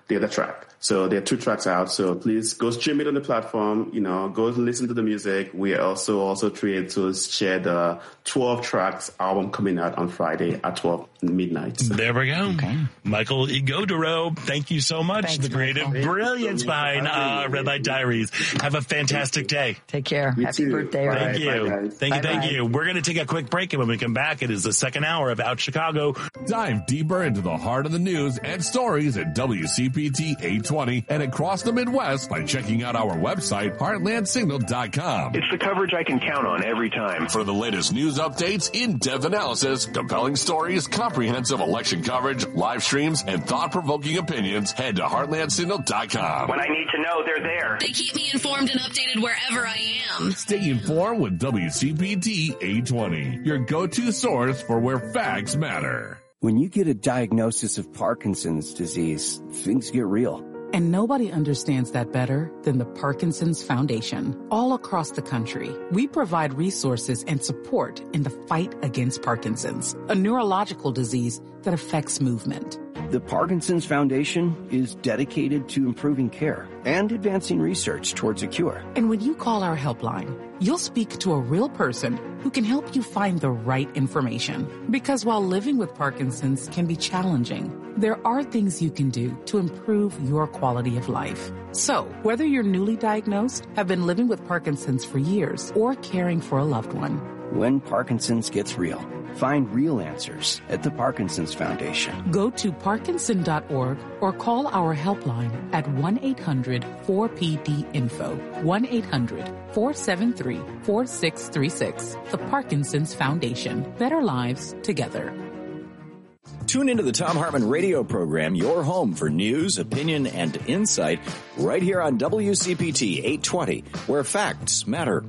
the other track. So there are 2 tracks out. So please go stream it on the platform. Go listen to the music. We are also trying to share the 12 tracks album coming out on Friday at 12 midnight. There we go. Okay. Michael Igodero, thank you so much. Thanks, the creative brilliance behind Red Light Diaries. Have a fantastic day. Take care. You Happy too. birthday. Bye. Thank you. Bye, Thank you. We're going to take a quick break, and when we come back, it is the second hour of Out Chicago. Dive deeper into the heart of the news and stories at WCPT 820 and across the Midwest by checking out our website, heartlandsignal.com. It's the coverage I can count on every time. For the latest news updates, in-depth analysis, compelling stories, comprehensive election coverage, live streams, and thought-provoking opinions, head to heartlandsignal.com. When I need to know, they're there. They keep me informed and updated wherever I am. Stay informed with WCPT 820, your go-to source for where facts matter. When you get a diagnosis of Parkinson's disease, things get real. And nobody understands that better than the Parkinson's Foundation. All across the country, we provide resources and support in the fight against Parkinson's, a neurological disease that affects movement. The Parkinson's Foundation is dedicated to improving care and advancing research towards a cure. And when you call our helpline, you'll speak to a real person who can help you find the right information. Because while living with Parkinson's can be challenging, there are things you can do to improve your quality of life. So, whether you're newly diagnosed, have been living with Parkinson's for years, or caring for a loved one, when Parkinson's gets real, find real answers at the Parkinson's Foundation. Go to parkinson.org or call our helpline at 1-800-4PD-INFO, 1-800-473-4636. The Parkinson's Foundation. Better lives together. Tune into the Thom Hartmann radio program, your home for news, opinion, and insight, right here on WCPT 820, where facts matter.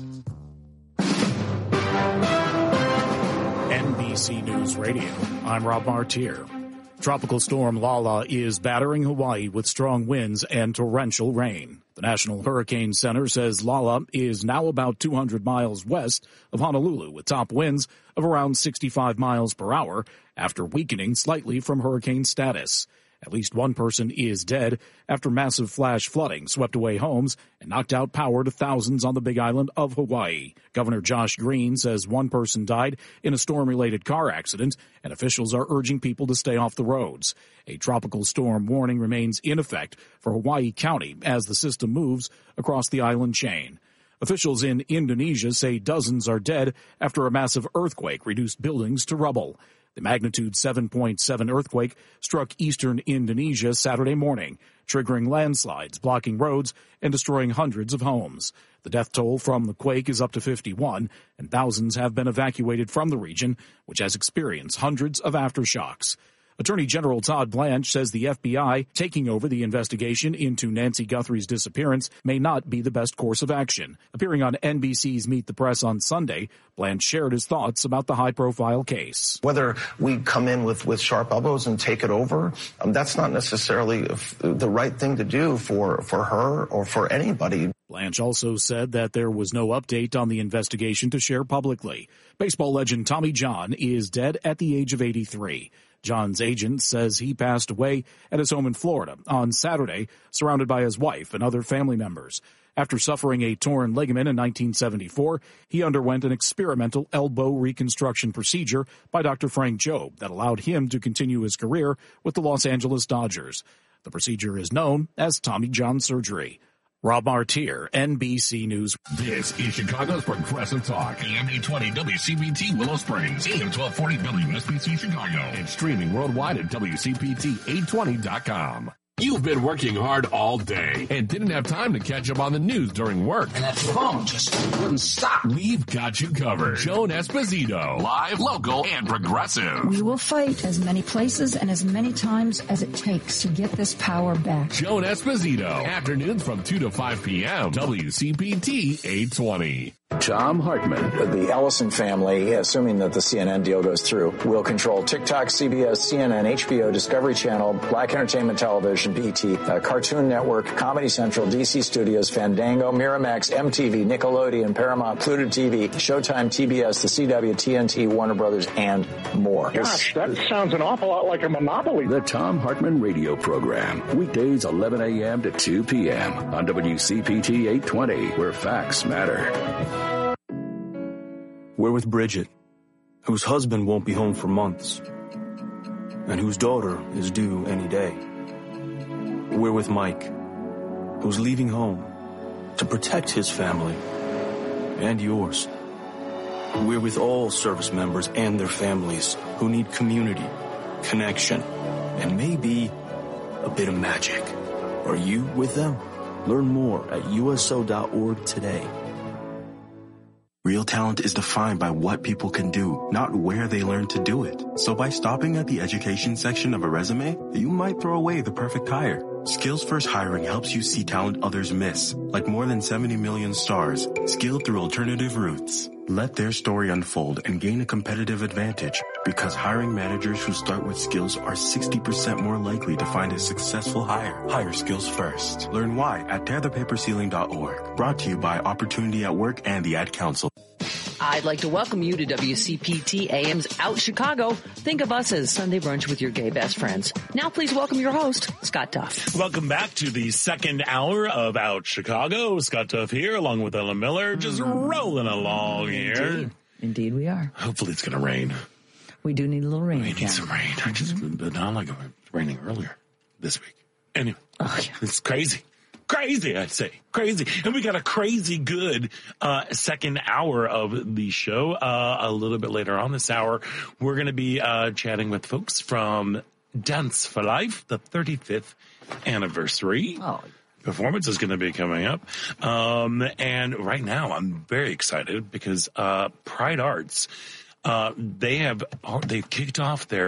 NBC News Radio, I'm Rob Martier. Tropical storm Lala is battering Hawaii with strong winds and torrential rain. The National Hurricane Center says Lala is now about 200 miles west of Honolulu with top winds of around 65 miles per hour after weakening slightly from hurricane status. At least one person is dead after massive flash flooding swept away homes and knocked out power to thousands on the Big Island of Hawaii. Governor Josh Green says one person died in a storm-related car accident, and officials are urging people to stay off the roads. A tropical storm warning remains in effect for Hawaii County as the system moves across the island chain. Officials in Indonesia say dozens are dead after a massive earthquake reduced buildings to rubble. The magnitude 7.7 earthquake struck eastern Indonesia Saturday morning, triggering landslides, blocking roads, and destroying hundreds of homes. The death toll from the quake is up to 51, and thousands have been evacuated from the region, which has experienced hundreds of aftershocks. Attorney General Todd Blanche says the FBI taking over the investigation into Nancy Guthrie's disappearance may not be the best course of action. Appearing on NBC's Meet the Press on Sunday, Blanche shared his thoughts about the high-profile case. Whether we come in with sharp elbows and take it over, that's not necessarily the right thing to do for her or for anybody. Blanche also said that there was no update on the investigation to share publicly. Baseball legend Tommy John is dead at the age of 83. John's agent says he passed away at his home in Florida on Saturday, surrounded by his wife and other family members. After suffering a torn ligament in 1974, he underwent an experimental elbow reconstruction procedure by Dr. Frank Jobe that allowed him to continue his career with the Los Angeles Dodgers. The procedure is known as Tommy John surgery. Rob Martier, NBC News. This is Chicago's Progressive Talk. AM 820 WCPT Willow Springs. AM 1240 WSBC Chicago. And streaming worldwide at WCPT820.com. You've been working hard all day and didn't have time to catch up on the news during work. And that phone just wouldn't stop. We've got you covered. Joan Esposito, live, local, and progressive. We will fight as many places and as many times as it takes to get this power back. Joan Esposito, afternoons from 2 to 5 p.m. WCPT 820. Thom Hartmann. The Ellison family, assuming that the CNN deal goes through, will control TikTok, CBS, CNN, HBO, Discovery Channel, Black Entertainment Television, BT, Cartoon Network, Comedy Central, DC Studios, Fandango, Miramax, MTV, Nickelodeon, Paramount, Pluto TV, Showtime, TBS, the CW, TNT, Warner Brothers, and more. Gosh, that sounds an awful lot like a monopoly. The Thom Hartmann Radio Program. Weekdays 11 a.m. to 2 p.m. on WCPT 820, where facts matter. We're with Bridget, whose husband won't be home for months, and whose daughter is due any day. We're with Mike, who's leaving home to protect his family and yours. We're with all service members and their families who need community, connection, and maybe a bit of magic. Are you with them? Learn more at USO.org today. Real talent is defined by what people can do, not where they learn to do it. So by stopping at the education section of a resume, you might throw away the perfect hire. Skills First Hiring helps you see talent others miss, like more than 70 million stars, skilled through alternative routes. Let their story unfold and gain a competitive advantage, because hiring managers who start with skills are 60% more likely to find a successful hire. Hire skills first. Learn why at tearthepaperceiling.org. Brought to you by Opportunity at Work and the Ad Council. I'd like to welcome you to WCPT AM's Out Chicago. Think of us as Sunday brunch with your gay best friends. Now please welcome your host, Scott Duff. Welcome back to the second hour of Out Chicago. Scott Duff here, along with Ella Miller, just rolling along here. Indeed we are. Hopefully it's going to rain. We do need a little rain. We need some rain. I just, not like it was raining earlier this week. Anyway, It's crazy. Crazy, I'd say. Crazy. And we got a crazy good second hour of the show. A little bit later on this hour, we're going to be chatting with folks from Dance for Life, the 35th anniversary. Performance is going to be coming up. And right now, I'm very excited because Pride Arts, they've kicked off their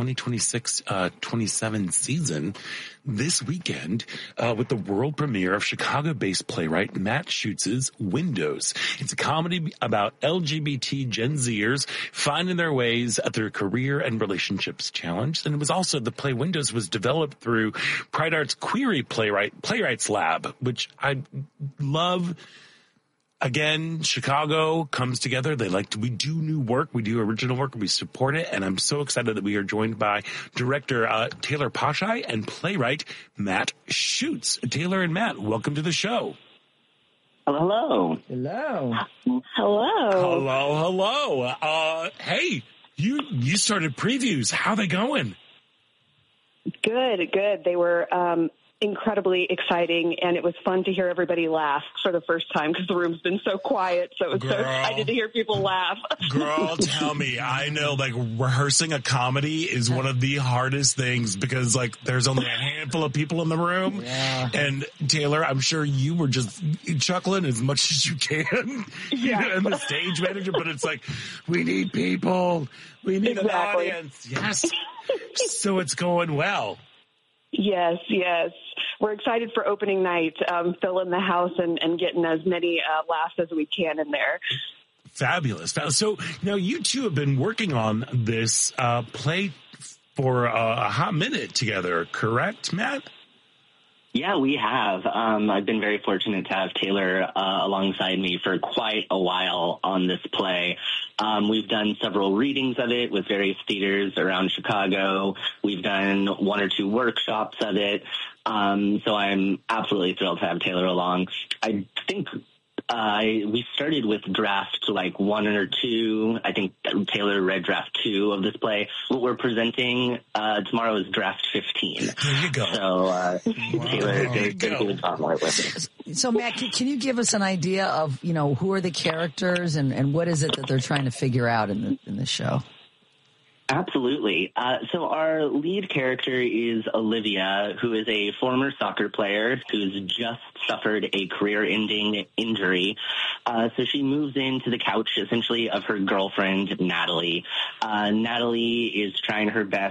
2026-27 season this weekend with the world premiere of Chicago-based playwright Matt Schutz's Windows. It's a comedy about LGBT Gen Zers finding their ways through career and relationships challenged. And it was also, the play Windows was developed through Pride Arts Query Playwrights Lab, which I love. Again, Chicago comes together. We do new work. We do original work. We support it. And I'm so excited that we are joined by director Taylor Pashai and playwright Matt Schutz. Taylor and Matt, welcome to the show. Hello. Hello. Hello. Hey, you started previews. How are they going? Good. They were incredibly exciting, and it was fun to hear everybody laugh for the first time because the room's been so quiet, so it was so excited to hear people laugh. Girl, tell me. I know, rehearsing a comedy is one of the hardest things because, there's only a handful of people in the room. Yeah. And, Taylor, I'm sure you were just chuckling as much as you can. Yeah. And the stage manager, but it's we need people. We need an audience. Yes. So it's going well. Yes. We're excited for opening night, filling the house and getting as many laughs as we can in there. Fabulous. So now you two have been working on this play for a hot minute together, correct, Matt? Yeah, we have. I've been very fortunate to have Taylor alongside me for quite a while on this play. We've done several readings of it with various theaters around Chicago. We've done one or two workshops of it. So I'm absolutely thrilled to have Taylor along. I think we started with draft 1 or 2. I think Taylor read draft 2 of this play. What we're presenting tomorrow is draft 15. There you go. So Taylor, there's going to be a lot more with it. So Matt, can you give us an idea of who are the characters and what is it that they're trying to figure out in the show? Absolutely. So our lead character is Olivia, who is a former soccer player who's just suffered a career-ending injury. So she moves into the couch, essentially, of her girlfriend, Natalie. Natalie is trying her best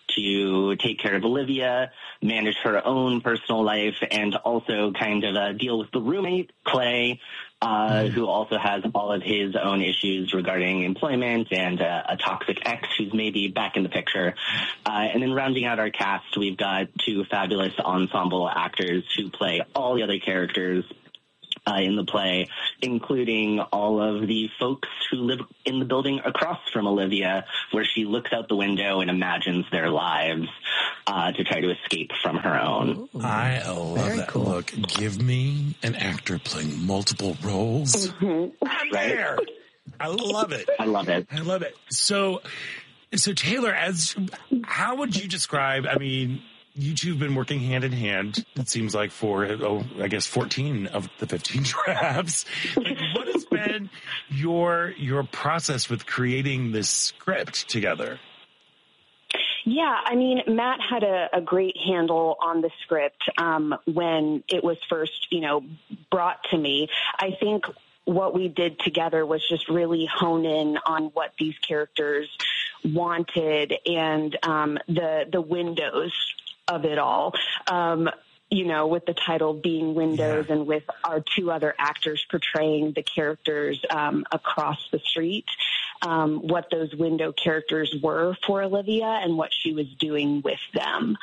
to take care of Olivia, manage her own personal life, and also kind of deal with the roommate, Clay, who also has all of his own issues regarding employment and a toxic ex who's maybe back in the picture. And then rounding out our cast, we've got 2 fabulous ensemble actors who play all the other characters in the play, including all of the folks who live in the building across from Olivia, where she looks out the window and imagines their lives to try to escape from her own. I love that. Cool. Look, give me an actor playing multiple roles. I'm there. I love it. I love it. I love it. So Taylor, how would you describe, I mean, you two have been working hand in hand, it seems like, for, I guess, 14 of the 15 drafts. Like, what has been your process with creating this script together? Yeah, I mean, Matt had a great handle on the script when it was first, brought to me. I think what we did together was just really hone in on what these characters wanted and the windows of it all, with the title being Windows and with our 2 other actors portraying the characters across the street, what those window characters were for Olivia and what she was doing with them.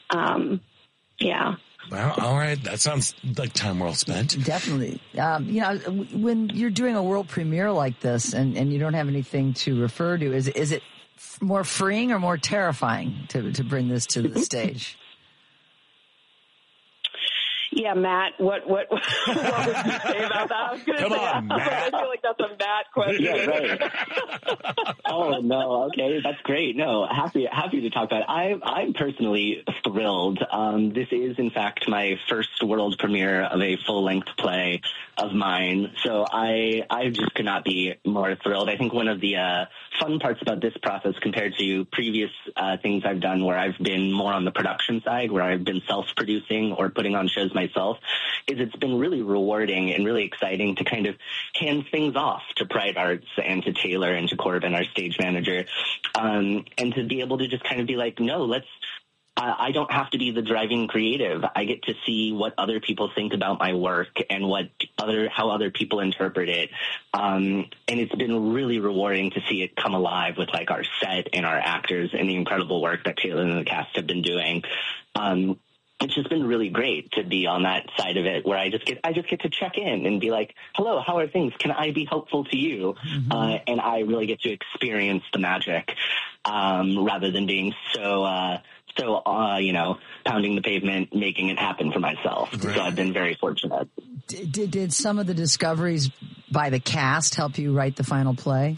Well, all right. That sounds like time well spent. Definitely. When you're doing a world premiere like this and you don't have anything to refer to, is it more freeing or more terrifying to bring this to the stage? Yeah, Matt, what would you say about that? I was going to say, Matt. I feel like that's a Matt question. Yeah, right. Oh, no. Okay, that's great. No, happy to talk about it. I'm personally thrilled. This is, in fact, my first world premiere of a full-length play of mine. So I just could not be more thrilled. I think one of the fun parts about this process compared to previous things I've done where I've been more on the production side, where I've been self-producing or putting on shows myself, is it's been really rewarding and really exciting to kind of hand things off to Pride Arts and to Taylor and to Corbin, our stage manager, and to be able to just kind of be like, no, I don't have to be the driving creative. I get to see what other people think about my work and how other people interpret it. And it's been really rewarding to see it come alive with like our set and our actors and the incredible work that Taylor and the cast have been doing. It's just been really great to be on that side of it where I just get to check in and be like, hello, how are things? Can I be helpful to you? Mm-hmm. And I really get to experience the magic, rather than being so pounding the pavement, making it happen for myself. Right. So I've been very fortunate. Did some of the discoveries by the cast help you write the final play?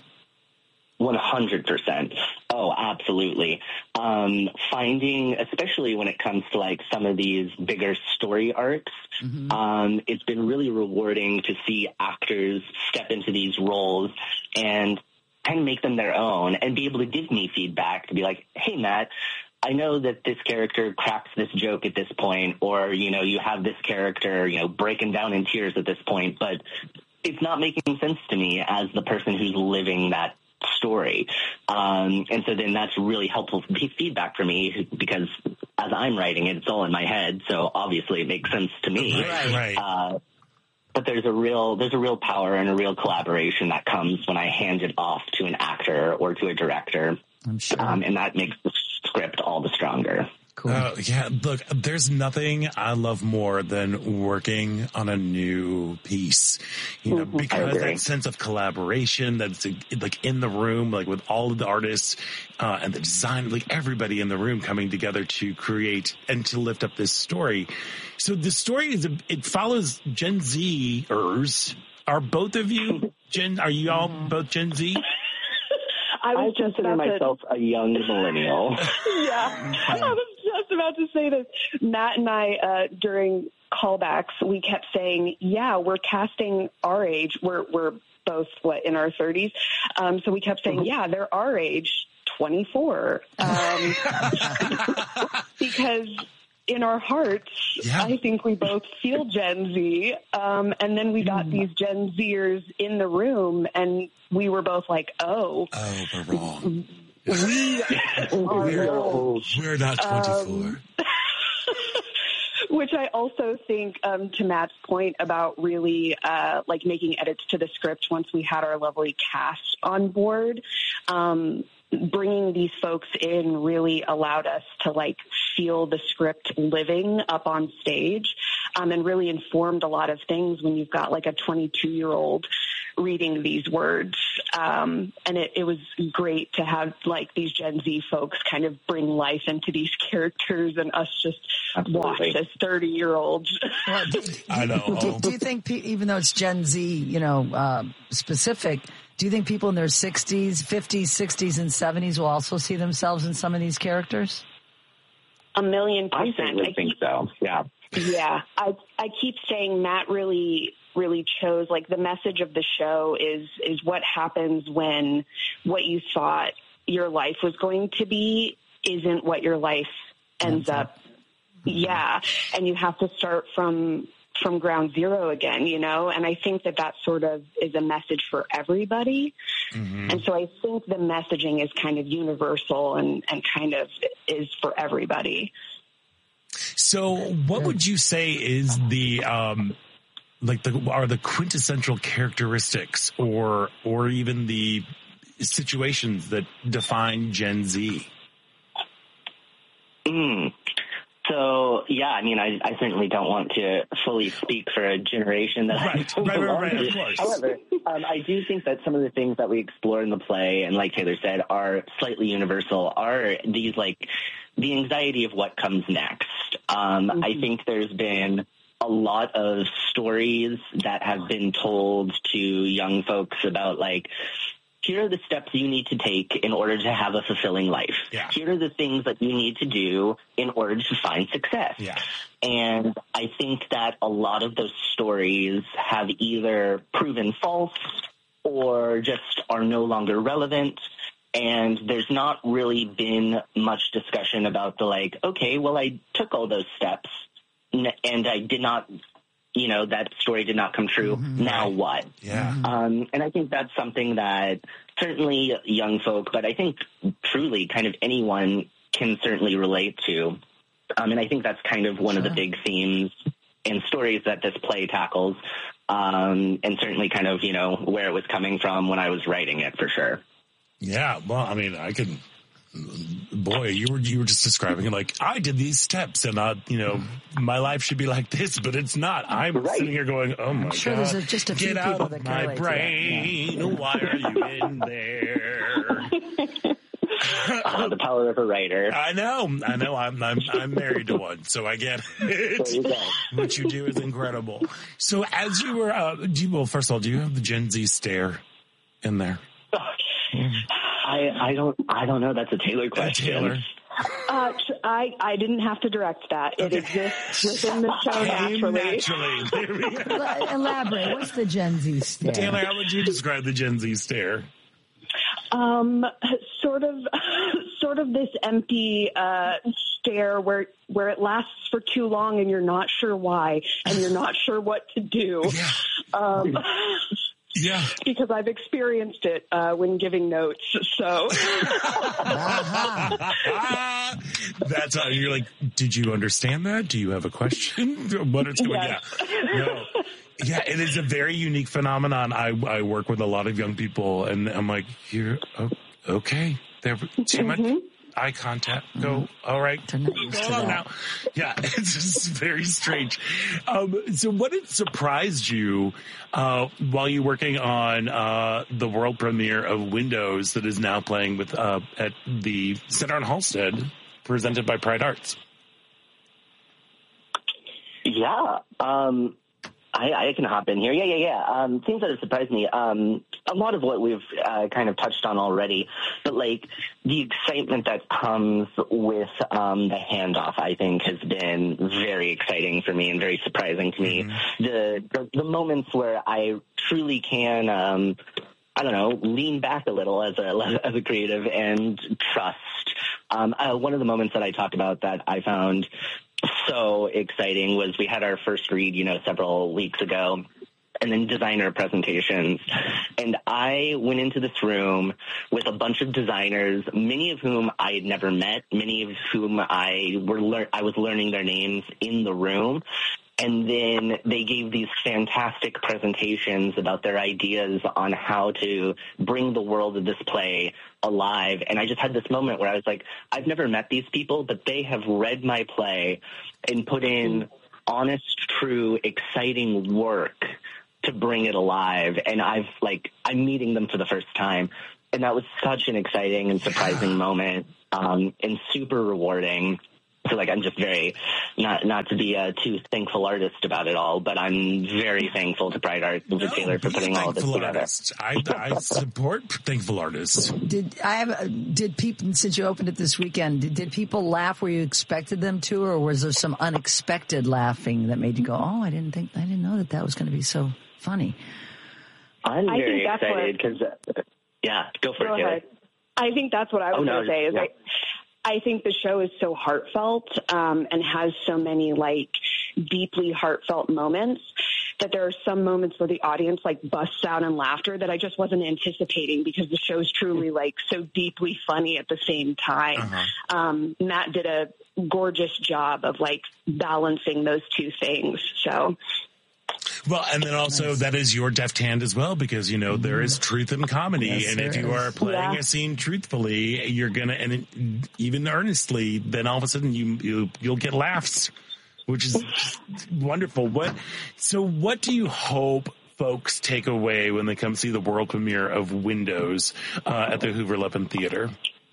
100%. Oh, absolutely. Finding, especially when it comes to like some of these bigger story arcs, it's been really rewarding to see actors step into these roles and kind of make them their own and be able to give me feedback to be like, hey, Matt, I know that this character cracks this joke at this point, or, you have this character, breaking down in tears at this point, but it's not making sense to me as the person who's living that story. And so then that's really helpful feedback for me because as I'm writing it, it's all in my head. So obviously it makes sense to me. Right. But there's a real power and a real collaboration that comes when I hand it off to an actor or to a director. I'm sure. And that makes the script all the stronger. Cool. Yeah, look, there's nothing I love more than working on a new piece, because that sense of collaboration that's like in the room, like with all of the artists and the design, like everybody in the room coming together to create and to lift up this story. So the story it follows Gen Zers. Are both of you are you all both Gen Z? I consider myself a young millennial. Yeah, I was just about to say this. Matt and I, during callbacks, we kept saying, yeah, we're casting our age. We're both, in our 30s. So we kept saying, yeah, they're our age, 24. Because in our hearts, I think we both feel Gen Z. And then we got these Gen Zers in the room, and we were both like, we're wrong. We're not 24. Which I also think, to Matt's point about really like making edits to the script once we had our lovely cast on board, bringing these folks in really allowed us to like feel the script living up on stage, and really informed a lot of things when you've got like a 22-year-old reading these words. And it was great to have like these Gen Z folks kind of bring life into these characters and us just watch as 30-year-olds. Well, I know. Do you think, even though it's Gen Z, specific, do you think people in their 60s, 50s, 60s, and 70s will also see themselves in some of these characters? 1,000,000%. I certainly think so. Yeah. Yeah. I keep saying Matt really chose, like, the message of the show is what happens when what you thought your life was going to be isn't what your life ends up. Yeah. And you have to start from ground zero again, and I think that sort of is a message for everybody. Mm-hmm. And so I think the messaging is kind of universal and kind of is for everybody. So what would you say is are the quintessential characteristics or even the situations that define Gen Z? So, yeah, I mean, I certainly don't want to fully speak for a generation that right, of course. However, I do think that some of the things that we explore in the play, and like Taylor said, are slightly universal, are these, like, the anxiety of what comes next. I think there's been a lot of stories that have been told to young folks about, like, here are the steps you need to take in order to have a fulfilling life. Yeah. Here are the things that you need to do in order to find success. Yeah. And I think that a lot of those stories have either proven false or just are no longer relevant. And there's not really been much discussion about the, like, okay, well, I took all those steps and I did not, that story did not come true. Mm-hmm. Now what? Yeah. And I think that's something that certainly young folk, but I think truly kind of anyone can certainly relate to. And I think that's kind of one of the big themes and stories that this play tackles. And certainly kind of, where it was coming from when I was writing it, for sure. Yeah. Well, I mean, boy, you were just describing it like I did these steps and my life should be like this, but it's not. I'm sitting here going, oh my God, there's just a few get out people of that my brain. Yeah. Why are you in there? The power of a writer. I know. I'm married to one, so I get it. What you do is incredible. So as you were, first of all, do you have the Gen Z stare in there? I don't know. That's a Taylor question. Taylor. I didn't have to direct that. It exists within the show naturally. There we go. Elaborate. What's the Gen Z stare? Taylor, how would you describe the Gen Z stare? Sort of this empty stare where it lasts for too long and you're not sure why and you're not sure what to do. Yeah. Because I've experienced it when giving notes. So that's how you're like, did you understand that? Do you have a question? What it's going? Yes. Yeah. No. Yeah, it is a very unique phenomenon. I work with a lot of young people, and I'm like, you're okay. There, too much eye contact. Go, all right. Go on now. Yeah, it's just very strange. So what had surprised you while you're working on the world premiere of Windows that is now playing with at the Center on Halsted, presented by Pride Arts? Yeah. I can hop in here. Yeah. Things that have surprised me. A lot of what we've kind of touched on already, but like the excitement that comes with the handoff, I think, has been very exciting for me and very surprising to me. The moments where I truly can, lean back a little as a creative and trust. One of the moments that I talked about that I found so exciting was we had our first read, several weeks ago. and then designer presentations. And I went into this room with a bunch of designers, many of whom I had never met, many of whom I was learning their names in the room. And then they gave these fantastic presentations about their ideas on how to bring the world of this play alive. And I just had this moment where I was like, I've never met these people, but they have read my play and put in honest, true, exciting work to bring it alive. And I'm meeting them for the first time. And that was such an exciting and surprising moment, and super rewarding. So I'm just very, not to be a too thankful artist about it all, but I'm very thankful to Pride Arts and to Taylor for putting all of this together. I support thankful artists. Did people, since you opened it this weekend, did people laugh where you expected them to, or was there some unexpected laughing that made you go, oh, I didn't know that was going to be so funny? I'm very excited because, go for it, Taylor. I think that's what I was going to say is I think the show is so heartfelt and has so many deeply heartfelt moments that there are some moments where the audience busts out in laughter that I just wasn't anticipating because the show is truly so deeply funny at the same time. Uh-huh. Matt did a gorgeous job of balancing those two things. So. Well, and then also that is your deft hand as well, because, there is truth in comedy. Yes, and if you are playing a scene truthfully, you're going to, and even earnestly, then all of a sudden you'll get laughs, which is wonderful. What do you hope folks take away when they come see the world premiere of Windows at the Hoover Lipin Theater?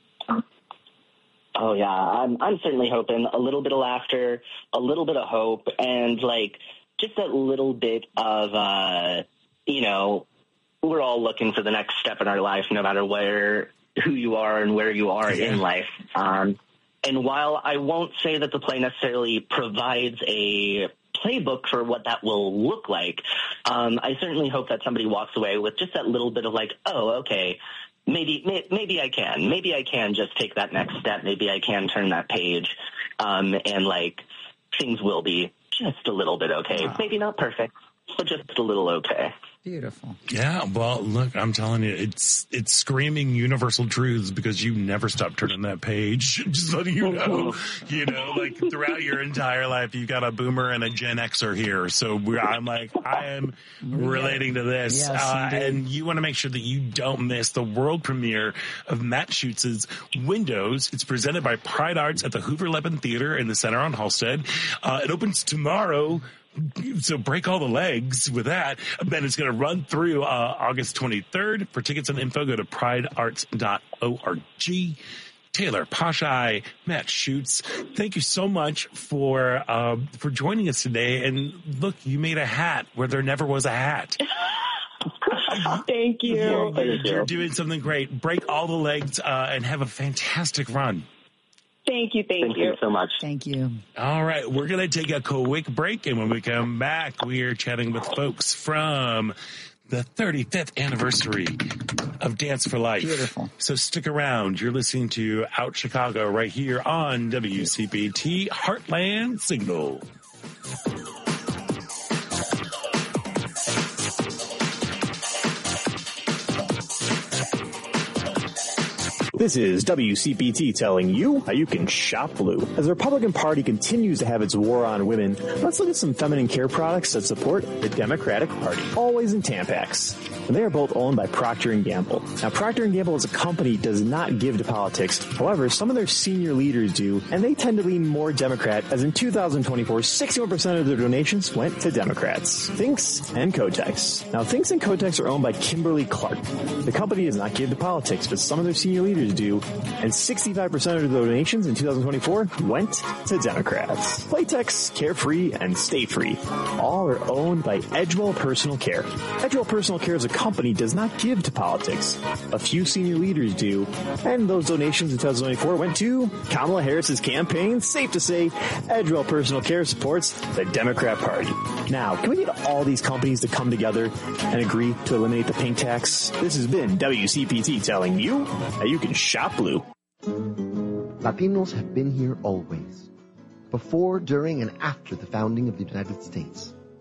Oh, yeah. I'm certainly hoping a little bit of laughter, a little bit of hope, and just a little bit of, we're all looking for the next step in our life, no matter who you are and where you are in life. And while I won't say that the play necessarily provides a playbook for what that will look like, I certainly hope that somebody walks away with just that little bit of oh, okay, maybe I can. Maybe I can just take that next step. Maybe I can turn that page, and things will be just a little bit okay. Wow. Maybe not perfect, but just a little okay. Beautiful. Yeah, well, look, I'm telling you, it's screaming universal truths because you never stop turning that page. Just letting you know, throughout your entire life, you got a boomer and a Gen Xer here. So I am relating to this. Yes, and you want to make sure that you don't miss the world premiere of Matt Schutz's Windows. It's presented by Pride Arts at the Hoover Lipin Theater in the Center on Halsted. It opens tomorrow. So break all the legs with that. Then it's going to run through August 23rd. For tickets and info, go to pridearts.org. Taylor Pashai, Matt Schutz, thank you so much for joining us today. And look, you made a hat where there never was a hat. Thank you. You're doing something great. Break all the legs and have a fantastic run. Thank you. Thank you so much. Thank you. All right. We're going to take a quick break. And when we come back, we are chatting with folks from the 35th anniversary of Dance for Life. Beautiful. So stick around. You're listening to Out Chicago right here on WCPT Heartland Signal. This is WCPT telling you how you can shop blue. As the Republican Party continues to have its war on women, let's look at some feminine care products that support the Democratic Party. Always in Tampax. They are both owned by Procter & Gamble. Now, Procter & Gamble as a company does not give to politics. However, some of their senior leaders do, and they tend to lean more Democrat, as in 2024, 61% of their donations went to Democrats. Thinx and Kotex. Now, Thinx and Kotex are owned by Kimberly-Clark. The company does not give to politics, but some of their senior leaders do, and 65% of the donations in 2024 went to Democrats. Playtex, Carefree, and Stay Free. All are owned by Edgewell Personal Care. Edgewell Personal Care as a company does not give to politics. A few senior leaders do, and those donations in 2024 went to Kamala Harris's campaign. Safe to say, Edgewell Personal Care supports the Democrat Party. Now, can we get all these companies to come together and agree to eliminate the pink tax? This has been WCPT telling you that you can shop blue. Latinos have been here always, before, during, and after the founding of the United States.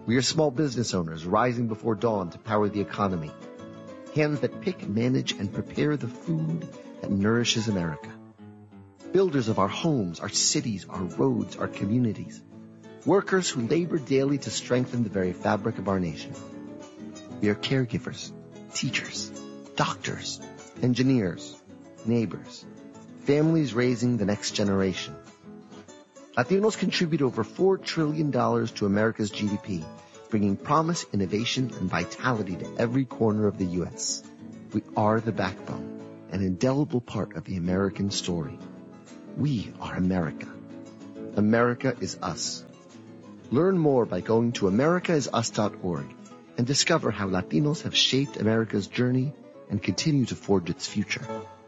We are small business owners rising before dawn to power the economy. Hands that pick, manage, and prepare the food that nourishes America. Builders of our homes, our cities, our roads, our communities. Workers who labor daily to strengthen the very fabric of our nation. We are caregivers, teachers, doctors, engineers, neighbors, families raising the next generation. Latinos contribute over $4 trillion to America's GDP, bringing promise, innovation, and vitality to every corner of the U.S. We are the backbone, an indelible part of the American story. We are America. America is us. Learn more by going to americaisus.org and discover how Latinos have shaped America's journey and continue to forge its future.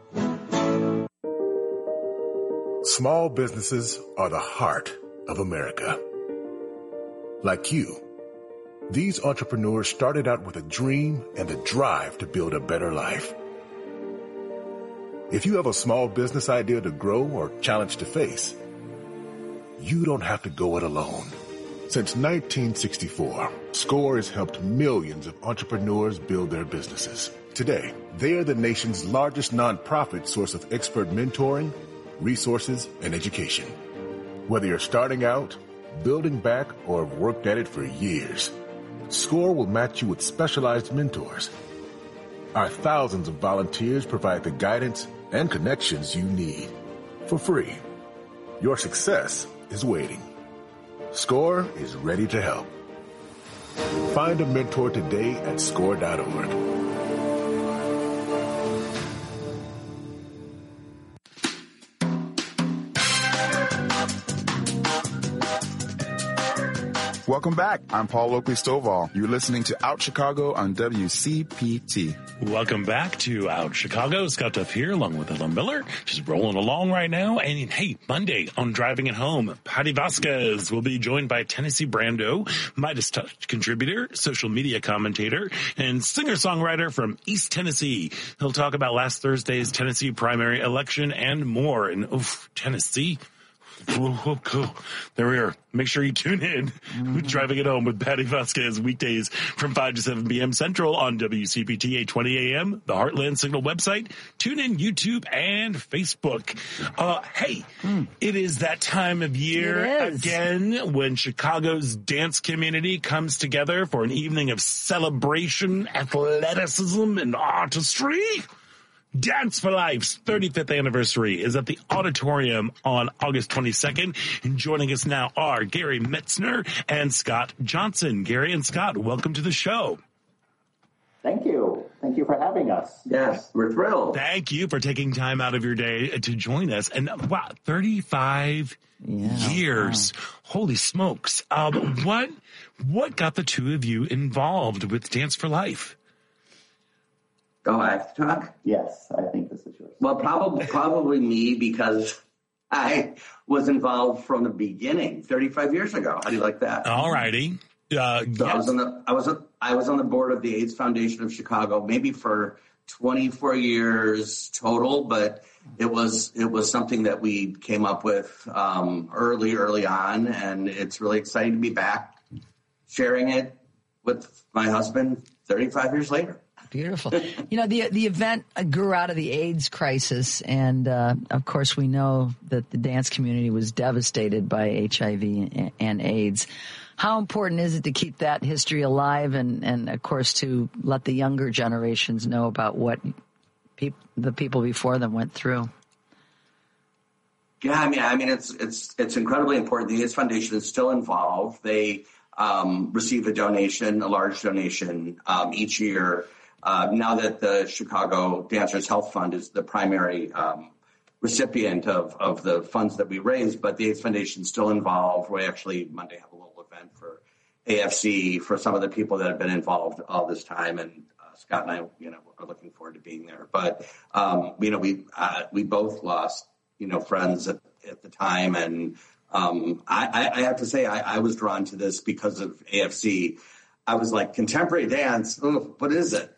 Small businesses are the heart of America. Like you, these entrepreneurs started out with a dream and a drive to build a better life. If you have a small business idea to grow or challenge to face, you don't have to go it alone. Since 1964, SCORE has helped millions of entrepreneurs build their businesses. Today, they are the nation's largest nonprofit source of expert mentoring, resources, and education. Whether you're starting out, building back, or have worked at it for years, SCORE will match you with specialized mentors. Our thousands of volunteers provide the guidance and connections you need for free. Your success is waiting. SCORE is ready to help. Find a mentor today at SCORE.org. Welcome back. I'm Paul Oakley-Stovall. You're listening to Out Chicago on WCPT. Welcome back to Out Chicago. Scott Duff here, along with Ellen Miller. Just rolling along right now. And hey, Monday on Driving It Home, Patty Vasquez will be joined by Tennessee Brando, Midas Touch contributor, social media commentator, and singer-songwriter from East Tennessee. He'll talk about last Thursday's Tennessee primary election and more. And Tennessee. There we are. Make sure you tune in with Driving It Home with Patty Vasquez weekdays from 5 to 7 p.m. Central on WCPT 820 AM, the Heartland Signal website, tune in YouTube and Facebook. Hey, it is that time of year again when Chicago's dance community comes together for an evening of celebration, athleticism, and artistry. Dance for Life's 35th anniversary is at the Auditorium on August 22nd. And joining us now are Gary Metzner and Scott Johnson. Gary and Scott, welcome to the show. Thank you. Thank you for having us. Yes, we're thrilled. Thank you for taking time out of your day to join us. And wow, 35 years. Wow. Holy smokes. What got the two of you involved with Dance for Life? Oh, I have to talk? Yes, I think this is yours. Well, probably me, because I was involved from the beginning 35 years ago. How do you like that? All righty. I was on the board of the AIDS Foundation of Chicago, maybe for 24 years total, but it was something that we came up with early on, and it's really exciting to be back sharing it with my husband 35 years later. Beautiful. You know, the event grew out of the AIDS crisis, and of course we know that the dance community was devastated by HIV and AIDS. How important is it to keep that history alive and of course to let the younger generations know about what the people before them went through? Yeah, I mean it's incredibly important. The AIDS Foundation is still involved. They receive a large donation each year. Now that the Chicago Dancers Health Fund is the primary recipient of the funds that we raise, but the AIDS Foundation is still involved. We actually Monday have a little event for AFC for some of the people that have been involved all this time, and Scott and I, are looking forward to being there. But we both lost friends at the time, and I have to say I was drawn to this because of AFC. I was like, contemporary dance, what is it?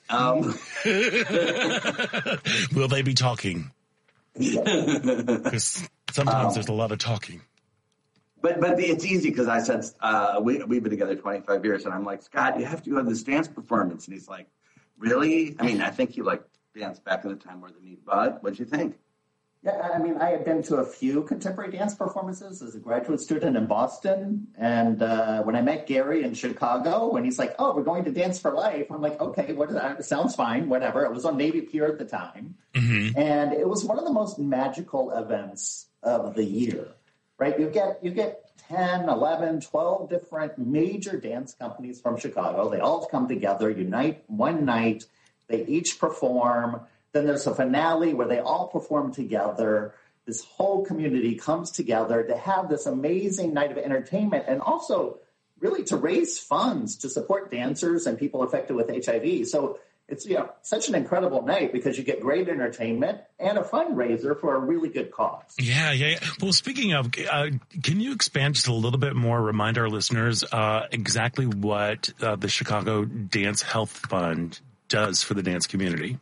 Will they be talking? Because sometimes there's a lot of talking. But it's easy because I said we've been together 25 years, and I'm like, Scott, you have to go to this dance performance, and he's like, really? I mean, I think you like danced back in the time more than me, but what'd you think? Yeah, I mean, I had been to a few contemporary dance performances as a graduate student in Boston, and when I met Gary in Chicago, when he's like, "Oh, we're going to Dance for Life," I'm like, "Okay, what is that? Sounds fine, whatever." It was on Navy Pier at the time, and it was one of the most magical events of the year. Right? You get 10, 11, 12 different major dance companies from Chicago. They all come together, unite one night. They each perform. Then there's a finale where they all perform together. This whole community comes together to have this amazing night of entertainment and also really to raise funds to support dancers and people affected with HIV. So it's such an incredible night because you get great entertainment and a fundraiser for a really good cause. Yeah. Well, speaking of, can you expand just a little bit more, remind our listeners exactly what the Chicago Dance Health Fund does for the dance community?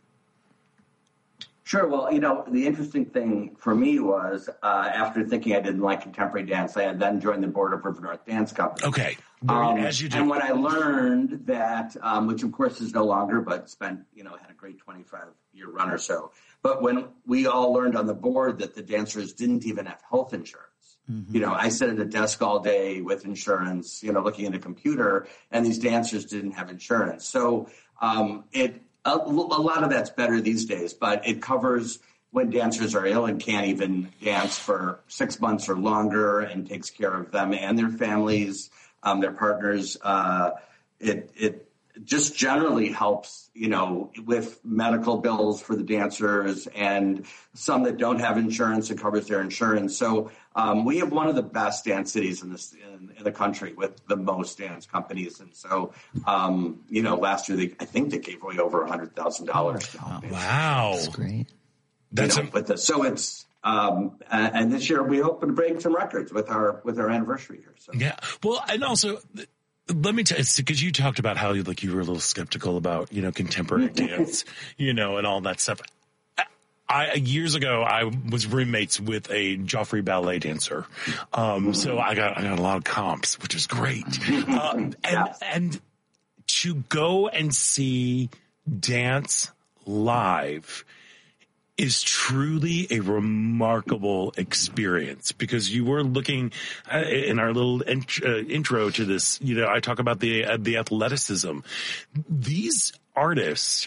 Sure. Well, the interesting thing for me was after thinking I didn't like contemporary dance, I had then joined the board of River North Dance Company. Okay. As you do. And when I learned that, which of course is no longer, but spent, had a great 25-year run or so. But when we all learned on the board that the dancers didn't even have health insurance, I sat at a desk all day with insurance, looking at a computer, and these dancers didn't have insurance. So a lot of that's better these days, but it covers when dancers are ill and can't even dance for 6 months or longer and takes care of them and their families, their partners. It just generally helps, with medical bills for the dancers and some that don't have insurance, it covers their insurance. So we have one of the best dance cities in the country with the most dance companies. And so, last year, I think they gave away over $100,000. Wow. That's great. So it's, and this year we hope to break some records with our anniversary here. So. Yeah. Well, and also, let me tell you, because you talked about how you were a little skeptical about, contemporary dance, and all that stuff. Years ago, I was roommates with a Joffrey ballet dancer. So I got a lot of comps, which is great. And to go and see dance live is truly a remarkable experience because you were looking in our little intro to this, I talk about the athleticism. These artists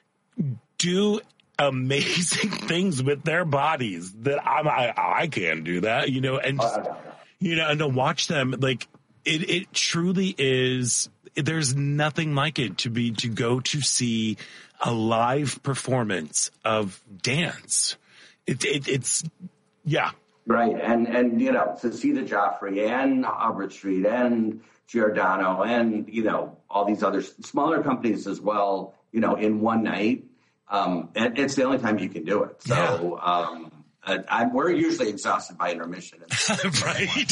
do amazing things with their bodies that I can't do that, and and to watch them, it truly is. There's nothing like it to go to see a live performance of dance. It's right, and to see the Joffrey and Hubbard Street and Giordano and all these other smaller companies as well, in one night. And it's the only time you can do it. So, we're usually exhausted by intermission. Right.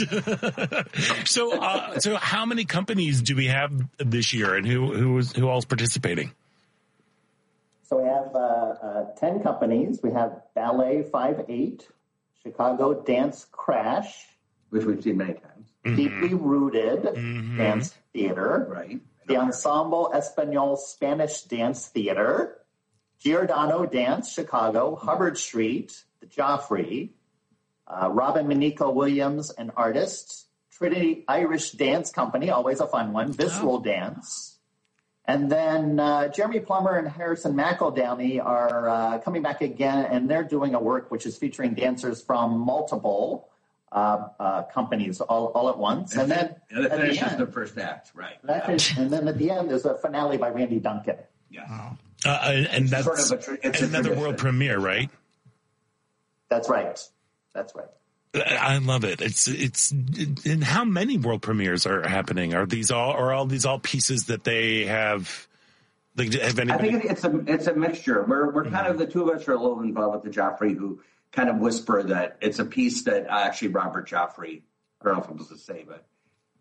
So how many companies do we have this year and who all's participating? So we have 10 companies. We have Ballet 5-8, Chicago Dance Crash, which we've seen many times. Deeply Rooted Dance Theater. Right. The Ensemble Espanol Spanish Dance Theater. Giordano Dance, Chicago, Hubbard Street, the Joffrey, Robin Miniko Williams, an artist, Trinity Irish Dance Company, always a fun one, Visceral Dance. And then Jeremy Plummer and Harrison McEldowney are coming back again, and they're doing a work which is featuring dancers from multiple companies all at once. And then it finishes the first act, right. And then at the end, there's a finale by Randy Duncan. Yeah. And that's another world premiere, right? That's right. I love it. It's and how many world premieres are happening? Are all these pieces that they have? Have anybody? I think it's a mixture. We're kind of the two of us are a little involved with the Joffrey, who kind of whisper that it's a piece that actually Robert Joffrey. I don't know if I'm supposed to say, but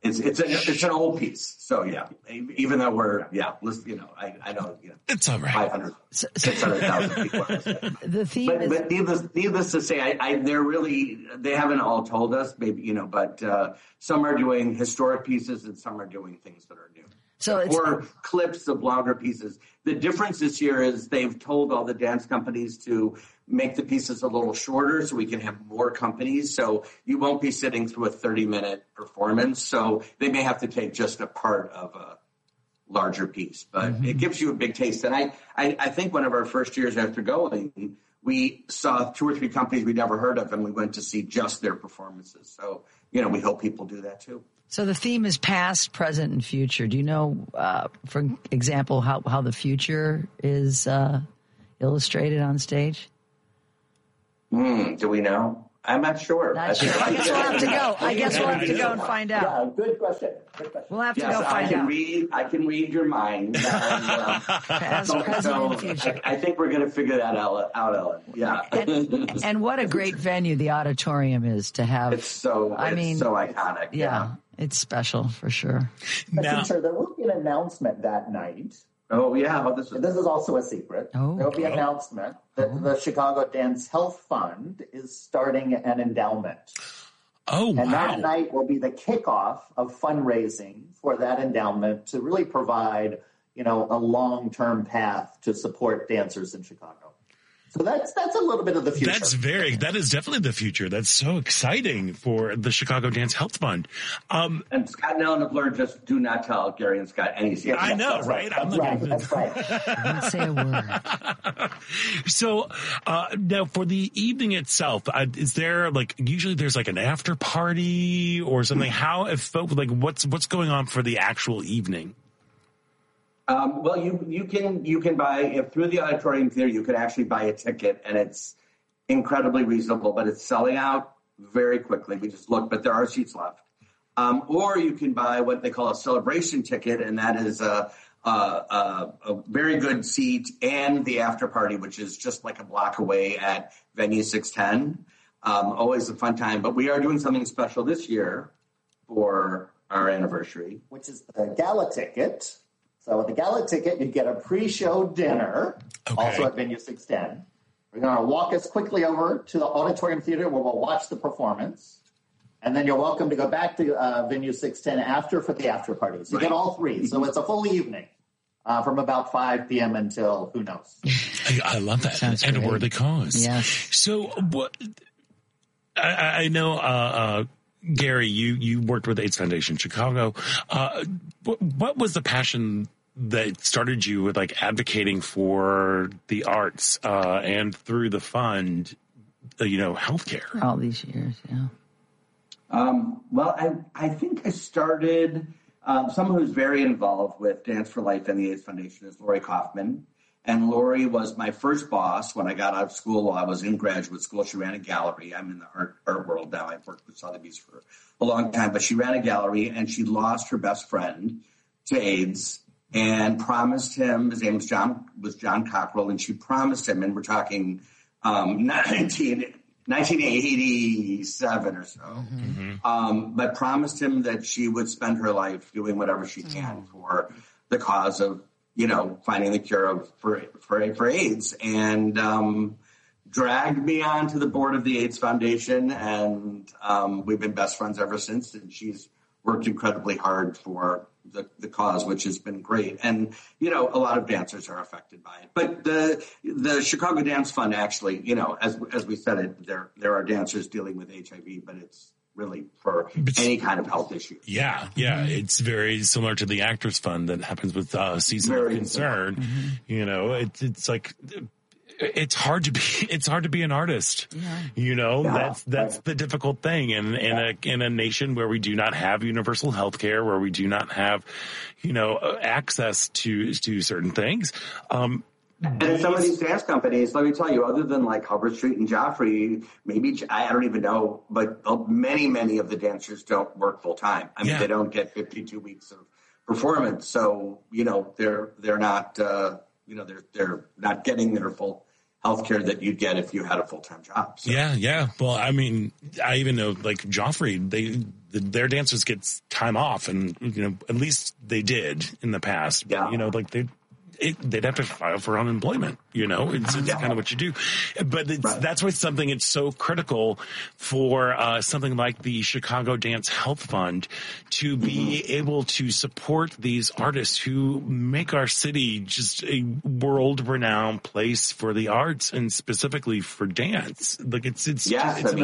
It's an old piece. So yeah, even though we're I know it's all right. 500, 600,000 people. The theme but needless to say, they haven't all told us, maybe but some are doing historic pieces and some are doing things that are new. Or clips of longer pieces. The difference this year is they've told all the dance companies to make the pieces a little shorter so we can have more companies. So you won't be sitting through a 30-minute performance. So they may have to take just a part of a larger piece. But it gives you a big taste. And I think one of our first years after going, we saw 2 or 3 companies we'd never heard of, and we went to see just their performances. So, we hope people do that too. So the theme is past, present, and future. Do you know, for example, how the future is illustrated on stage? Do we know? I'm not sure. Not sure. I guess we'll have to go. I guess we'll have to go and find out. Yeah, good question. We'll have to go find out. I can read your mind. Past, present, and future. I think we're going to figure that out, Ellen. Yeah. And what a great venue the auditorium is to have. It's so iconic. Yeah, it's special for sure. Sure, there will be an announcement that night. Oh, yeah. This is also a secret. There will be an announcement that the Chicago Dance Health Fund is starting an endowment. Oh, wow. And that night will be the kickoff of fundraising for that endowment to really provide, a long-term path to support dancers in Chicago. So that's a little bit of the future. That is definitely the future. That's so exciting for the Chicago Dance Health Fund. And Scott and Ellen LeBleur just do not tell Gary and Scott any secrets. I know, right? That's right. I didn't say a word. So now for the evening itself, is there usually there's an after party or something? How if folks what's going on for the actual evening? Well, you can buy through the auditorium theater. You can actually buy a ticket, and it's incredibly reasonable. But it's selling out very quickly. We just looked, but there are seats left. Or you can buy what they call a celebration ticket, and that is a very good seat and the after party, which is just like a block away at Venue 610. Always a fun time. But we are doing something special this year for our anniversary, which is the gala ticket. So with the gala ticket, you get a pre-show dinner, also at Venue 610. We're going to walk us quickly over to the auditorium theater where we'll watch the performance. And then you're welcome to go back to Venue 610 after for the after party. So you get all 3. So it's a full evening from about 5 p.m. until who knows. I love that. And a worthy cause. Yeah. So what I know Gary, you worked with AIDS Foundation Chicago. What was the passion that started you with advocating for the arts and through the fund, healthcare? All these years, yeah. Well, I think I started. Someone who's very involved with Dance for Life and the AIDS Foundation is Lori Kaufman. And Lori was my first boss when I got out of school. While I was in graduate school, she ran a gallery. I'm in the art world now. I've worked with Sotheby's for a long time, but she ran a gallery and she lost her best friend to AIDS and promised him, his name was John Cockrell, and she promised him, and we're talking 1987 or so, but promised him that she would spend her life doing whatever she can for the cause of finding the cure for AIDS, and dragged me onto the board of the AIDS Foundation, and we've been best friends ever since. And she's worked incredibly hard for the cause, which has been great. And a lot of dancers are affected by it. But the Chicago Dance Fund actually, as we said it, there are dancers dealing with HIV, but it's really for any kind of health issue. Yeah. It's very similar to the Actors Fund that happens with Season of Concern. It's like it's hard to be an artist. That's the difficult thing in a nation where we do not have universal health care, where we do not have access to certain things. And some of these dance companies, let me tell you, other than like Hubbard Street and Joffrey, maybe I don't even know, but many of the dancers don't work full time. I mean, they don't get 52 weeks of performance, so they're not they're not getting their full healthcare that you'd get if you had a full-time job. So. Yeah. Well, I mean, I even know like Joffrey, their dancers get time off, and at least they did in the past. Yeah. Like they'd have to file for unemployment. It's kind of what you do. But that's why it's so critical for something like the Chicago Dance Health Fund to be able to support these artists who make our city just a world-renowned place for the arts and specifically for dance. Like it's it's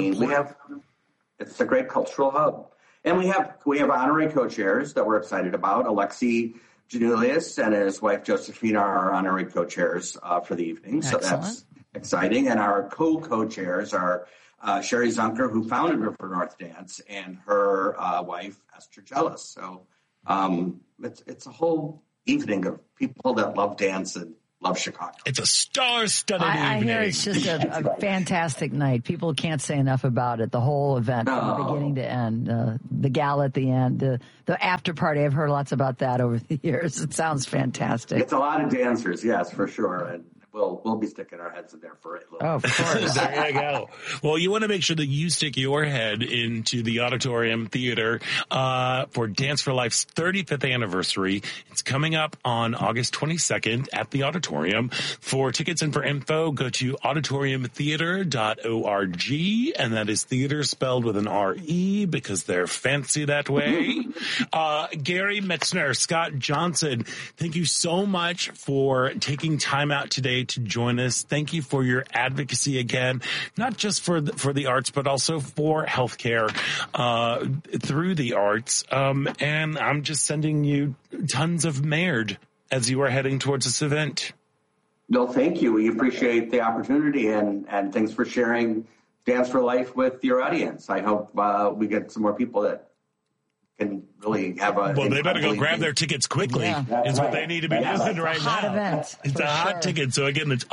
a great cultural hub, and we have honorary co-chairs that we're excited about. Alexi Janulius and his wife Josephina are honorary co-chairs for the evening. Excellent. So that's exciting. And our co-chairs are Sherry Zunker, who founded River North Dance, and her wife Esther Jellis. So it's a whole evening of people that love dance and love Chicago. It's a star-studded evening. I hear it's just a fantastic night. People can't say enough about it. The whole event from beginning to end. The gala at the end, the after party. I've heard lots about that over the years. It sounds fantastic. It's a lot of dancers, yes, for sure. And we'll be sticking our heads in there for a little bit. Of course. There you go. Well, you want to make sure that you stick your head into the Auditorium Theater for Dance for Life's 35th anniversary. It's coming up on August 22nd at the Auditorium. For tickets and for info, go to auditoriumtheater.org, and that is theater spelled with an R-E because they're fancy that way. Gary Metzner, Scott Johnson, thank you so much for taking time out today to join us. Thank you for your advocacy again, not just for the arts, but also for healthcare through the arts. And I'm just sending you tons of Maynard as you are heading towards this event. No, thank you. We appreciate the opportunity, and thanks for sharing Dance for Life with your audience. I hope we get some more people that can really have a... Well, they better go grab their tickets quickly. Yeah. Is what they need to be doing right now. Hot event. It's a hot ticket. So again, it's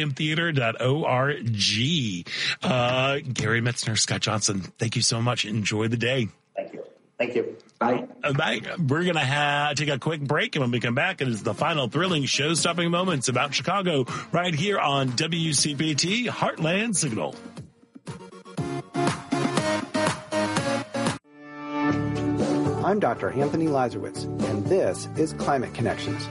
auditoriumtheater.org. Gary Metzner, Scott Johnson, thank you so much. Enjoy the day. Thank you. Bye. Bye. We're going to take a quick break, and when we come back, it is the final thrilling show-stopping moments about Chicago right here on WCPT Heartland Signal. I'm Dr. Anthony Lazarowitz, and this is Climate Connections.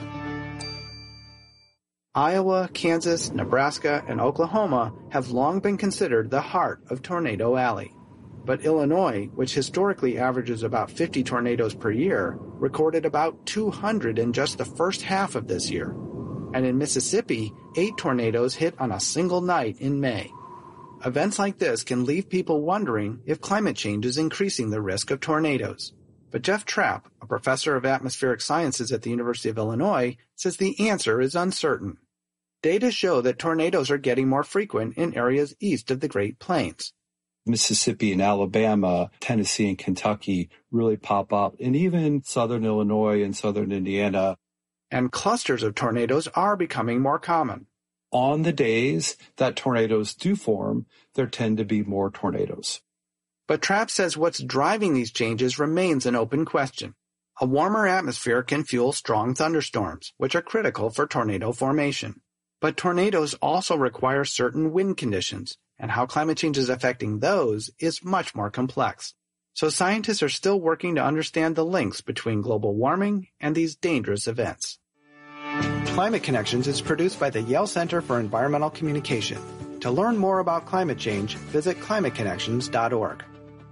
Iowa, Kansas, Nebraska, and Oklahoma have long been considered the heart of Tornado Alley. But Illinois, which historically averages about 50 tornadoes per year, recorded about 200 in just the first half of this year. And in Mississippi, 8 tornadoes hit on a single night in May. Events like this can leave people wondering if climate change is increasing the risk of tornadoes. But Jeff Trapp, a professor of atmospheric sciences at the University of Illinois, says the answer is uncertain. Data show that tornadoes are getting more frequent in areas east of the Great Plains. Mississippi and Alabama, Tennessee and Kentucky really pop up, and even southern Illinois and southern Indiana. And clusters of tornadoes are becoming more common. On the days that tornadoes do form, there tend to be more tornadoes. But Trapp says what's driving these changes remains an open question. A warmer atmosphere can fuel strong thunderstorms, which are critical for tornado formation. But tornadoes also require certain wind conditions, and how climate change is affecting those is much more complex. So scientists are still working to understand the links between global warming and these dangerous events. Climate Connections is produced by the Yale Center for Environmental Communication. To learn more about climate change, visit climateconnections.org.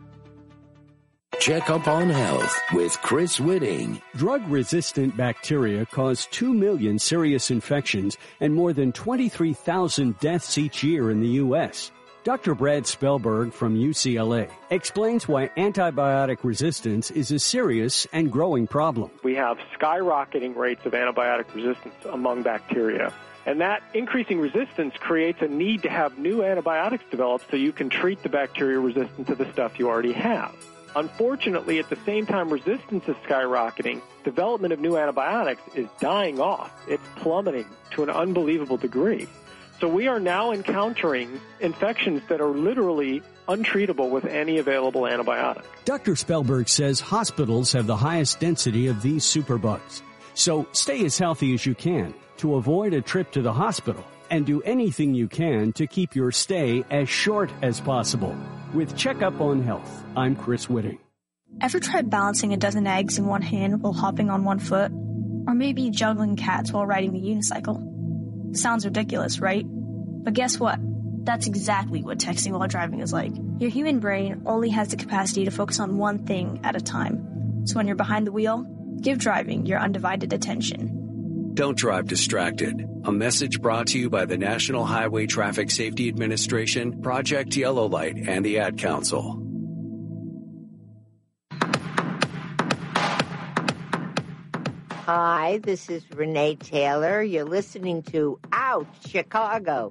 Check up on health with Chris Whitting. Drug-resistant bacteria cause 2 million serious infections and more than 23,000 deaths each year in the U.S. Dr. Brad Spellberg from UCLA explains why antibiotic resistance is a serious and growing problem. We have skyrocketing rates of antibiotic resistance among bacteria. And that increasing resistance creates a need to have new antibiotics developed so you can treat the bacteria resistant to the stuff you already have. Unfortunately, at the same time resistance is skyrocketing, development of new antibiotics is dying off. It's plummeting to an unbelievable degree. So we are now encountering infections that are literally untreatable with any available antibiotic. Dr. Spellberg says hospitals have the highest density of these superbugs. So stay as healthy as you can to avoid a trip to the hospital and do anything you can to keep your stay as short as possible. With Checkup on Health, I'm Chris Whitting. Ever tried balancing a dozen eggs in one hand while hopping on one foot? Or maybe juggling cats while riding a unicycle? Sounds ridiculous, right? But guess what? That's exactly what texting while driving is like. Your human brain only has the capacity to focus on one thing at a time. So when you're behind the wheel, give driving your undivided attention. Don't drive distracted. A message brought to you by the National Highway Traffic Safety Administration, Project Yellow Light, and the Ad Council. Hi, this is Renee Taylor. You're listening to Out Chicago,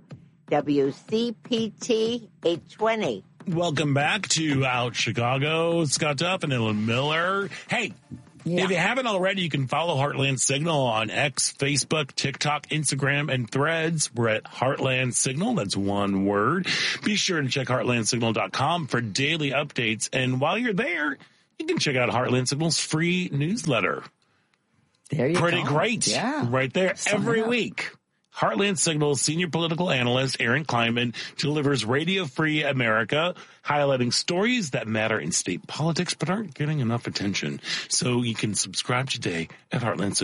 WCPT 820. Welcome back to Out Chicago. Scott Duff and Ellen Miller. Hey, if you haven't already, you can follow Heartland Signal on X, Facebook, TikTok, Instagram, and Threads. We're at Heartland Signal. That's one word. Be sure to check heartlandsignal.com for daily updates. And while you're there, you can check out Heartland Signal's free newsletter. There you go. Pretty great. Yeah. Right there. Every up. week. Heartland Signal's senior political analyst, Aaron Kleinman, delivers Radio Free America, highlighting stories that matter in state politics but aren't getting enough attention. So you can subscribe today at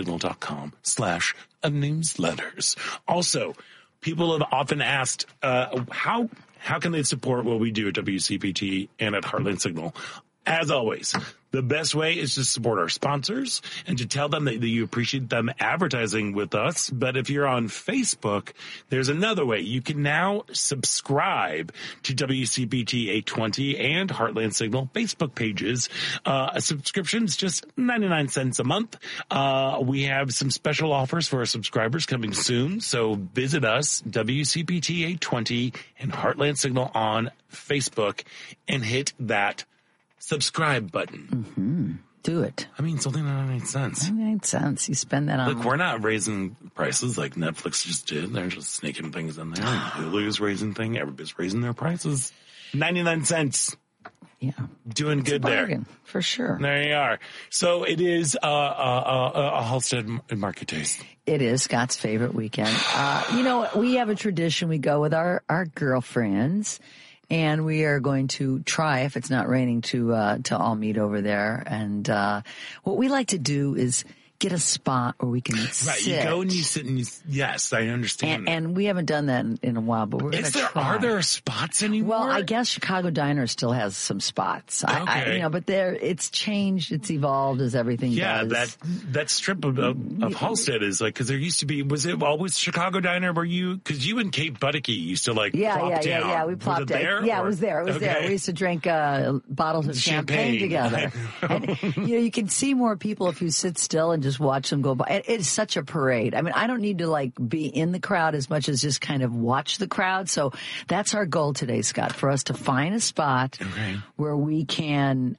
heartlandsignal.com/newsletters. Also, people have often asked, how can they support what we do at WCPT and at Heartland Signal? As always, the best way is to support our sponsors and to tell them that you appreciate them advertising with us. But if you're on Facebook, there's another way. You can now subscribe to WCPT 820 and Heartland Signal Facebook pages. A subscription's just 99 cents a month. We have some special offers for our subscribers coming soon. So visit us, WCPT 820 and Heartland Signal on Facebook, and hit that subscribe button. Mm-hmm. Do it. I mean, it's only 99 cents. 99 cents. You spend that on... Look, we're not raising prices like Netflix just did. They're just sneaking things in there. Hulu's raising things. Everybody's raising their prices. 99 cents. Yeah. Doing good there. For sure. There you are. So it is Halstead Market Days. It is Scott's favorite weekend. We have a tradition. We go with our girlfriends. And we are going to try, if it's not raining, to all meet over there. And what we like to do is get a spot where we can sit. Right, you go and you sit and yes, I understand. And we haven't done that in a while, but we're going to try. Are there spots anymore? Well, I guess Chicago Diner still has some spots. Okay. But it's changed, it's evolved as everything does. Yeah, that strip of Halstead is like, because there used to be, was it always Chicago Diner where because you and Kate Butticky used to plop down. Yeah, we plopped down. There, yeah, it was there. We used to drink bottles of champagne together. And you can see more people if you sit still and just watch them go by. It's such a parade. I mean, I don't need to be in the crowd as much as just kind of watch the crowd. So that's our goal today, Scott, for us to find a spot where we can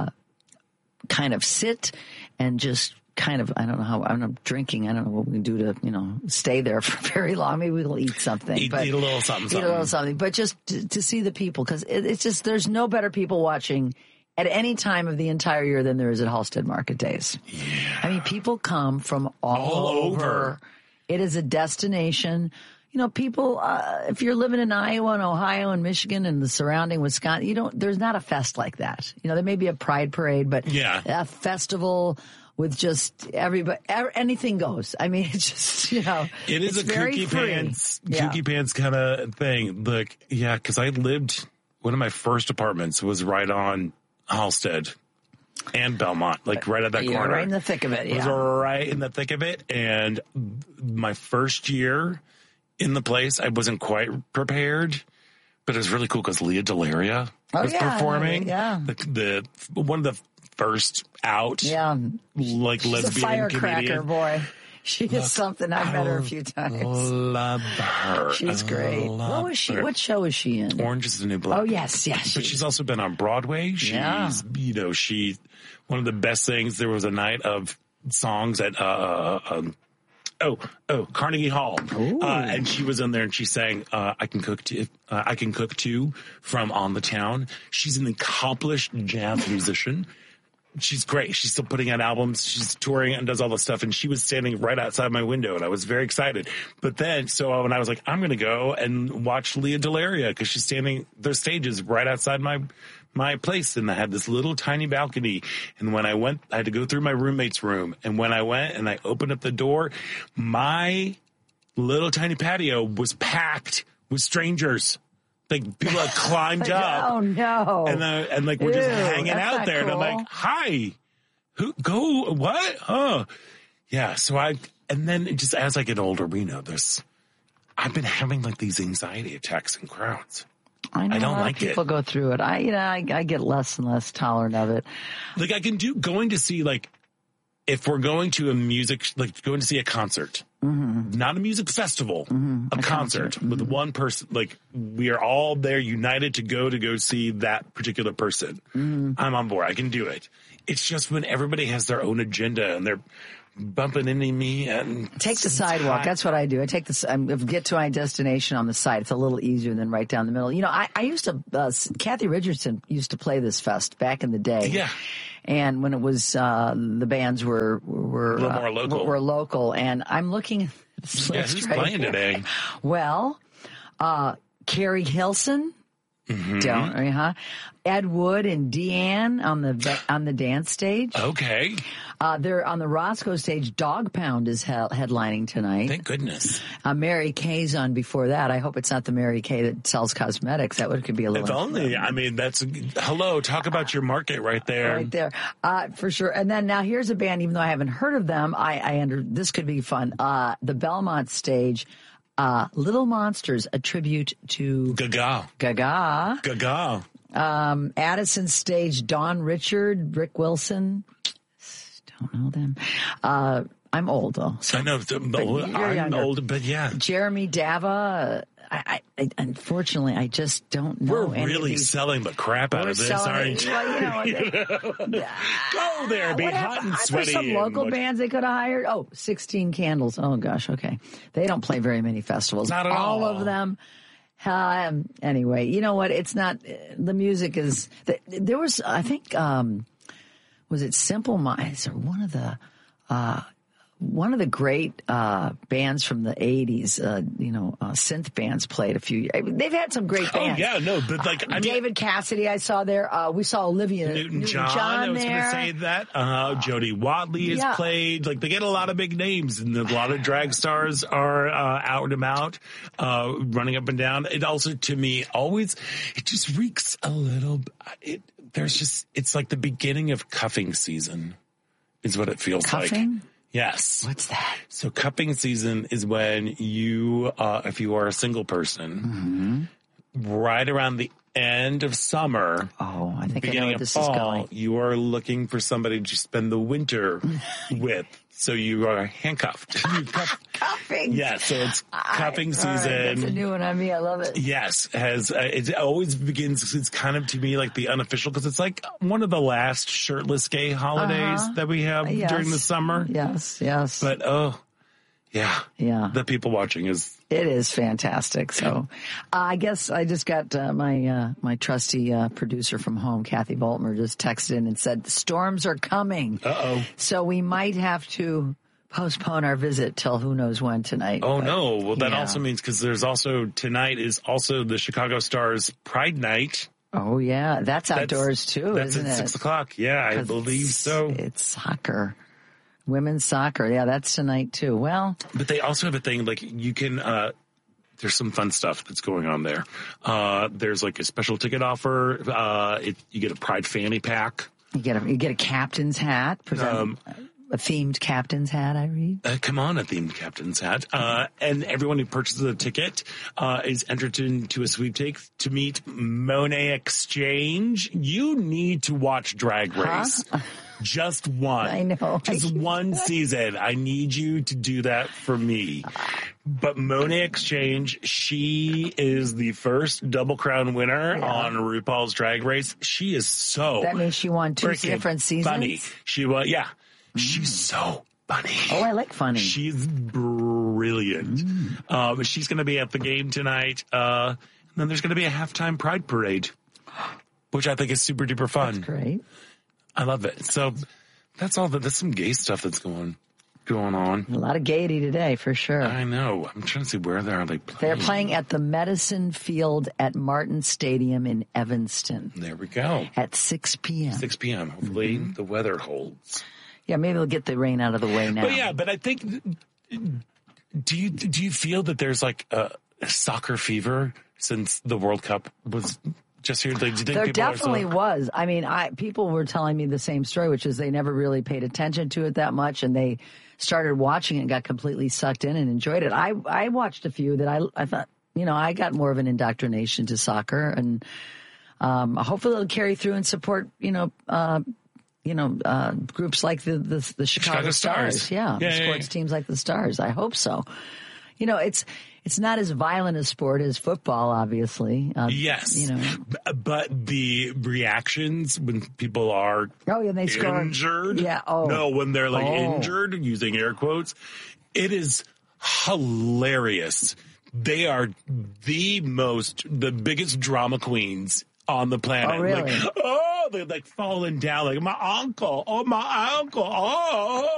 kind of sit and just kind of, I don't know how, I'm drinking. I don't know what we can do to, stay there for very long. Maybe we'll eat something. Eat a little something. Eat a little something. But just to see the people, because it's just, there's no better people watching at any time of the entire year than there is at Halstead Market Days. Yeah. I mean, people come from all over. It is a destination. People, if you're living in Iowa and Ohio and Michigan and the surrounding Wisconsin, there's not a fest like that. There may be a pride parade, but a festival with just everybody, anything goes. I mean, it's just, it is a kooky pants kind of thing. Look, because I lived, one of my first apartments was right on Halstead and Belmont, right at that corner. Right in the thick of it, It was right in the thick of it. And my first year in the place, I wasn't quite prepared, but it was really cool because Leah Delaria was performing. Yeah. One of the first out, She's lesbian a firecracker, comedian. Boy. She is something. I've met her a few times. Love her. She's great. What was she? What show is she in? Orange is the New Black. Oh, yes. But she's also been on Broadway. She's, one of the best things. There was a night of songs at, Carnegie Hall. And she was in there and she sang, I Can Cook Too from On the Town. She's an accomplished jazz musician. she's great. She's still putting out albums. She's touring and does all this stuff. And she was standing right outside my window, and I was very excited. But then, so when I was like, I'm going to go and watch Leah Delaria because she's standing, their stage is right outside my place. And I had this little tiny balcony. And when I went, I had to go through my roommate's room. And when I went and I opened up the door, my little tiny patio was packed with strangers. Like people had climbed up. Oh no! And like we're just hanging out there, cool. and I'm like, "Hi, what? Oh, yeah." So and then just as I get older, we know this. I've been having like these anxiety attacks in crowds. I know I don't a lot like of people go through it. I get less and less tolerant of it. Like I can do going to see like if we're going to going to see a concert. Mm-hmm. Not a music festival, a concert with one person. Like we are all there united to go see that particular person. I'm on board. I can do it. It's just when everybody has their own agenda and they're bumping into me and take the sidewalk. That's what I do. I take get to my destination on the side. It's a little easier than right down the middle. You know, I used to, Kathy Richardson used to play this fest back in the day. Yeah. And when it was, the bands were a little more local. Were local. And I'm looking at this list who's right playing here. Today? Well, Carrie Hilson. Ed Wood and Deanne on the dance stage. Okay. They're on the Roscoe stage. Dog Pound is headlining tonight. Thank goodness. Mary Kay's on before that. I hope it's not the Mary Kay that sells cosmetics. That could be a little. If only. I mean, talk about your market right there. Right there, for sure. And then now here's a band. Even though I haven't heard of them, this could be fun. The Belmont stage. Little Monsters, a tribute to Gaga. Addison stage, Dawn Richard, Rick Wilson. Don't know them. I'm old though. So. I know. I'm old, but yeah. Jeremy Dava. I unfortunately, I just don't know. We're really selling the crap out of this, aren't you? Well, Go there, be hot and sweaty. Some local bands they could have hired. 16 Candles. Oh gosh, okay. They don't play very many festivals. Not at all. All of them. Anyway, you know what? It's not. The music is. There was, I think, was it Simple Minds or one of the great bands from the 80s, synth bands played a few years. They've had some great bands. Oh, yeah, no, but David Cassidy, I saw there. We saw Olivia Newton-John I was there. going to say that. Jody Watley has played. Like, they get a lot of big names, and a lot of drag stars are out and about, running up and down. It also, to me, it just reeks a little. It's like the beginning of cuffing season, is what it feels like. Cuffing? Yes. What's that? So cupping season is when you, if you are a single person, right around the end of summer, I think beginning I know where of this fall, is going. you are looking for somebody to spend the winter with. So you are handcuffed. Cuffing. Yeah, so it's cuffing season. Right, that's a new one on me. I love it. Yes, it always begins. It's kind of to me like the unofficial, because it's like one of the last shirtless gay holidays that we have during the summer. Yes. But the people watching it is fantastic. So I guess I just got my trusty producer from home, Kathy Voltmer, just texted in and said the storms are coming. So we might have to postpone our visit till who knows when tonight. No. Well, that also means, because there's also tonight is also the Chicago Stars Pride Night. Oh yeah, that's outdoors too, isn't it? That's at 6 o'clock. Yeah, I believe so. It's soccer. Women's soccer. Yeah, that's tonight too. Well, but they also have a thing like you can, there's some fun stuff that's going on there. There's like a special ticket offer. You get a Pride fanny pack. You get a captain's hat. A themed captain's hat, I read. Come on, a themed captain's hat. And everyone who purchases a ticket is entered into a sweepstakes to meet Monet Exchange. You need to watch Drag Race. Just one. I know. Just one season. I need you to do that for me. But Monet Exchange, she is the first Double Crown winner on RuPaul's Drag Race. She is so. That means she won 2 different seasons? Funny. She was, She's so funny. Oh, I like funny. She's brilliant. She's going to be at the game tonight. And then there's going to be a halftime Pride parade, which I think is super duper fun. That's great. I love it. So that's all. That's some gay stuff that's going on. A lot of gaiety today, for sure. I know. I'm trying to see where they are. They're playing at the Medicine Field at Martin Stadium in Evanston. There we go. At 6 p.m. 6 p.m. Hopefully the weather holds. Yeah, maybe we'll get the rain out of the way now. But I think, do you feel that there's like a soccer fever since the World Cup was just here? Do you think there people definitely was. I mean, people were telling me the same story, which is they never really paid attention to it that much, and they started watching it and got completely sucked in and enjoyed it. I watched a few that I thought, I got more of an indoctrination to soccer, and hopefully it'll carry through and support, groups like the Chicago Stars. Yeah, sports teams like the Stars. I hope so. It's not as violent a sport as football, obviously. Yes. But the reactions when people are they score. Injured. Yeah. When they're injured, using air quotes, it is hilarious. They are the biggest drama queens on the planet. Oh, really? They're falling down like my uncle. Oh, my uncle. Oh.